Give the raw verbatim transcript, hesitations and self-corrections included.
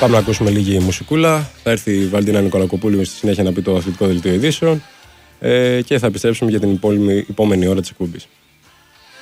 Πάμε να ακούσουμε λίγη μουσικούλα. Θα έρθει η Βαλντίνα Νικολακοπούλου στη συνέχεια να πει το αθλητικό δελτίο ειδήσεων ε, και θα επιστρέψουμε για την επόμενη ώρα της εκπομπής.